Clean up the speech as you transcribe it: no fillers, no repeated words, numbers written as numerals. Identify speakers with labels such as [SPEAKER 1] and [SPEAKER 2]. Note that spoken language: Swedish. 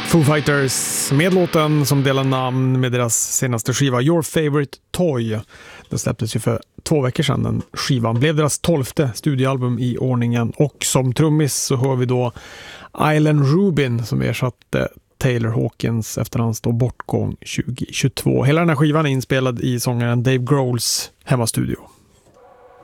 [SPEAKER 1] Foo Fighters med låten som delar namn med deras senaste skiva Your Favorite Toy. Den släpptes ju för 2 veckor sedan. Den skivan blev deras 12:e studioalbum i ordningen, och som trummis så hör vi då Island Rubin som ersatte Taylor Hawkins efter hans då bortgång 2022. Hela den här skivan är inspelad i sångaren Dave Grohls hemmastudio.